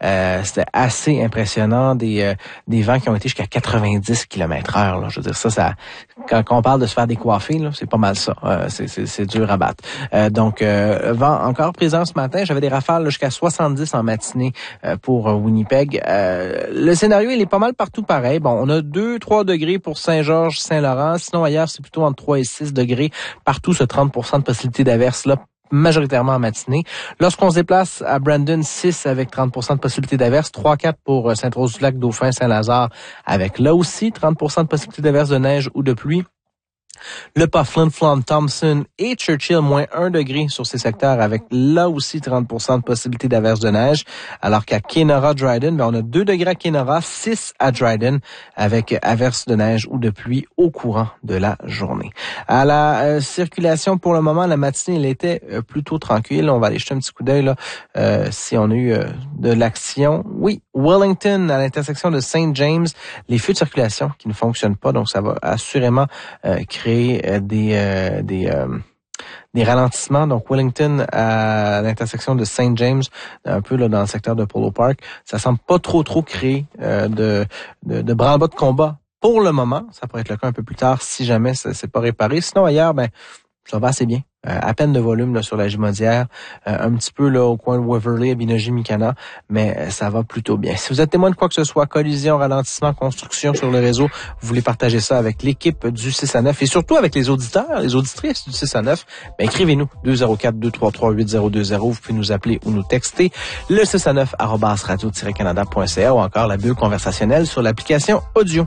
C'était assez impressionnant, des vents qui ont été jusqu'à 90 km/h. Là. Je veux dire, ça quand on parle de se faire décoiffer, là, c'est pas mal ça. C'est dur à battre. Donc, vent encore présent ce matin. J'avais des rafales là, jusqu'à 70 en matinée pour Winnipeg. Le scénario, il est pas mal partout pareil. Bon, on a 2-3 degrés pour Saint-Georges, Saint-Laurent. Sinon, ailleurs, c'est plutôt entre 3 et 6 degrés. Partout, ce 30% de possibilité d'averse là, majoritairement en matinée. Lorsqu'on se déplace à Brandon, 6 avec 30% de possibilité d'averse, 3-4 pour Sainte-Rose-du-Lac, Dauphin, Saint-Lazare, avec là aussi 30% de possibilité d'averse de neige ou de pluie. Le pas Flin Flon, Thompson et Churchill, moins 1 degré sur ces secteurs avec là aussi 30% de possibilité d'averse de neige. Alors qu'à Kenora, Dryden, on a 2 degrés à Kenora, 6 à Dryden avec averse de neige ou de pluie au courant de la journée. À la circulation pour le moment, la matinée, elle était plutôt tranquille. On va aller jeter un petit coup d'œil là si on a eu de l'action. Oui, Wellington à l'intersection de St. James, les feux de circulation qui ne fonctionnent pas, donc ça va assurément créer des ralentissements. Donc, Wellington à l'intersection de St. James, un peu là dans le secteur de Polo Park, ça semble pas trop créer de branle-bas de combat pour le moment. Ça pourrait être le cas un peu plus tard si jamais ça s'est pas réparé. Sinon, ailleurs, ça va assez bien. À peine de volume là sur la Gimaudière, un petit peu là au coin de Waverley, Abinogi-Mikana, mais ça va plutôt bien. Si vous êtes témoin de quoi que ce soit, collision, ralentissement, construction sur le réseau, vous voulez partager ça avec l'équipe du 6 à 9 et surtout avec les auditeurs, les auditrices du 6 à 9, écrivez-nous 204-233-8020. Vous pouvez nous appeler ou nous texter le 6 à 9 @radio-canada.ca ou encore la bulle conversationnelle sur l'application audio.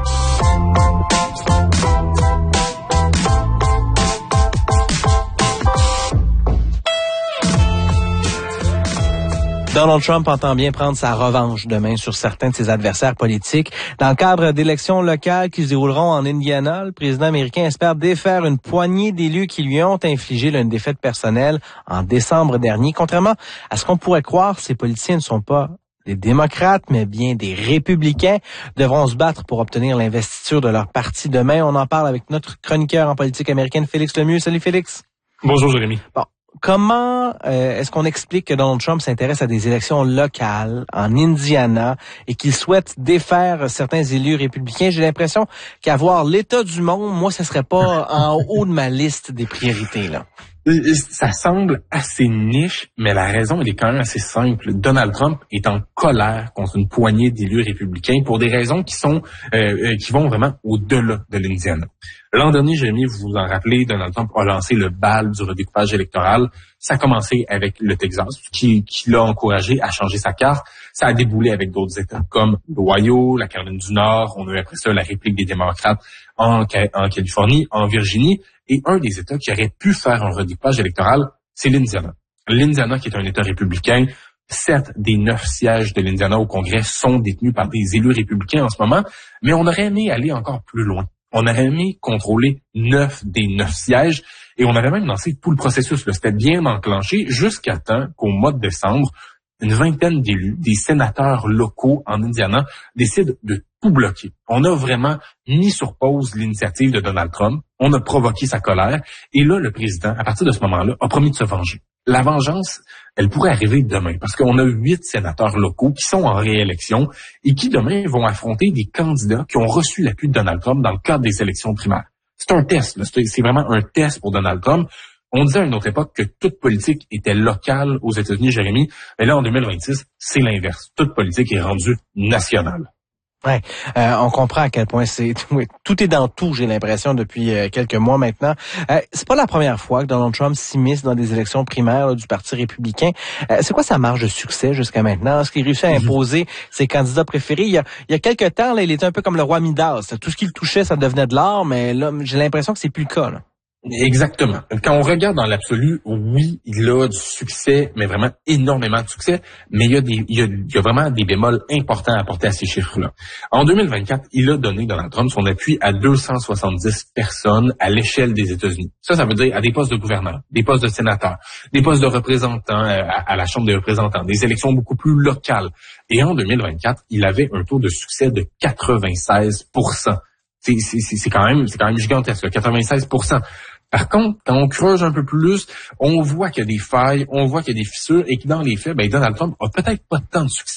Donald Trump entend bien prendre sa revanche demain sur certains de ses adversaires politiques. Dans le cadre d'élections locales qui se dérouleront en Indiana, le président américain espère défaire une poignée d'élus qui lui ont infligé une défaite personnelle en décembre dernier. Contrairement à ce qu'on pourrait croire, ces politiciens ne sont pas des démocrates, mais bien des républicains, devront se battre pour obtenir l'investiture de leur parti demain. On en parle avec notre chroniqueur en politique américaine, Félix Lemieux. Salut Félix. Bonjour Jérémy. Bon. Comment est-ce qu'on explique que Donald Trump s'intéresse à des élections locales en Indiana et qu'il souhaite défaire certains élus républicains? J'ai l'impression qu'avoir l'état du monde, moi, ce serait pas en haut de ma liste des priorités, là. Ça semble assez niche, mais la raison, elle est quand même assez simple. Donald Trump est en colère contre une poignée d'élus républicains pour des raisons qui vont vraiment au-delà de l'Indiana. L'an dernier, Jérémy, vous vous en rappelez, Donald Trump a lancé le bal du redécoupage électoral. Ça a commencé avec le Texas, qui l'a encouragé à changer sa carte. Ça a déboulé avec d'autres États comme l'Ohio, la Caroline du Nord. On a eu après ça la République des démocrates en Californie, en Virginie. Et un des États qui aurait pu faire un redécoupage électoral, c'est l'Indiana. L'Indiana, qui est un État républicain, 7 des 9 sièges de l'Indiana au Congrès sont détenus par des élus républicains en ce moment, mais on aurait aimé aller encore plus loin. On aurait aimé contrôler 9 des 9 sièges et on avait même lancé tout le processus. C'était bien enclenché jusqu'à temps qu'au mois de décembre, une vingtaine d'élus, des sénateurs locaux en Indiana, décident de tout bloquer. On a vraiment mis sur pause l'initiative de Donald Trump. On a provoqué sa colère. Et là, le président, à partir de ce moment-là, a promis de se venger. La vengeance, elle pourrait arriver demain parce qu'on a 8 sénateurs locaux qui sont en réélection et qui demain vont affronter des candidats qui ont reçu l'appui de Donald Trump dans le cadre des élections primaires. C'est un test, là. C'est vraiment un test pour Donald Trump. On disait à une autre époque que toute politique était locale aux États-Unis, Jérémy. Mais là, en 2026, c'est l'inverse. Toute politique est rendue nationale. Ouais, on comprend à quel point tout est dans tout, j'ai l'impression, depuis quelques mois maintenant. C'est pas la première fois que Donald Trump s'immisce dans des élections primaires là, du Parti républicain. C'est quoi sa marge de succès jusqu'à maintenant? Est-ce qu'il réussit à imposer ses candidats préférés? Il y a quelques temps, là, il était un peu comme le roi Midas. Tout ce qu'il touchait, ça devenait de l'or, mais là, j'ai l'impression que c'est plus le cas, là. Exactement. Quand on regarde dans l'absolu, oui, il a du succès, mais vraiment énormément de succès, mais il y a vraiment des bémols importants à apporter à ces chiffres-là. En 2024, il a donné, Donald Trump, son appui à 270 personnes à l'échelle des États-Unis. Ça veut dire à des postes de gouverneurs, des postes de sénateurs, des postes de représentants à la Chambre des représentants, des élections beaucoup plus locales. Et en 2024, il avait un taux de succès de 96%. C'est quand même gigantesque, là, 96%. Par contre, quand on creuse un peu plus, on voit qu'il y a des failles, on voit qu'il y a des fissures et que dans les faits, Donald Trump a peut-être pas tant de succès